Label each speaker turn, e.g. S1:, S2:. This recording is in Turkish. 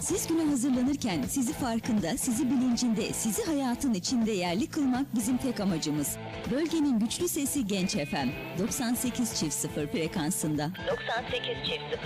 S1: Siz güne hazırlanırken sizi farkında, sizi bilincinde, sizi hayatın içinde yerli kılmak bizim tek amacımız. Bölgenin güçlü sesi Genç FM 98.0 frekansında.
S2: 98.0